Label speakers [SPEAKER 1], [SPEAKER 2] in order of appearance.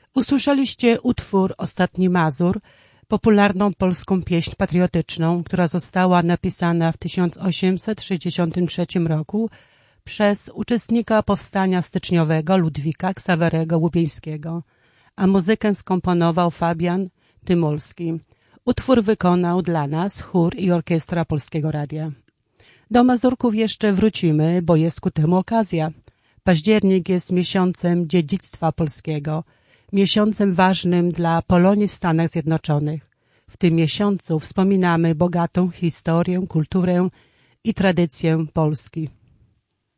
[SPEAKER 1] Usłyszeliście utwór Ostatni Mazur, popularną polską pieśń patriotyczną, która została napisana w 1863 roku przez uczestnika powstania styczniowego Ludwika Ksawerego Łubieńskiego, a muzykę skomponował Fabian Tymulski. Utwór wykonał dla nas chór i orkiestra Polskiego Radia. Do Mazurków jeszcze wrócimy, bo jest ku temu okazja. Październik jest miesiącem dziedzictwa polskiego, miesiącem ważnym dla Polonii w Stanach Zjednoczonych. W tym miesiącu wspominamy bogatą historię, kulturę i tradycję Polski.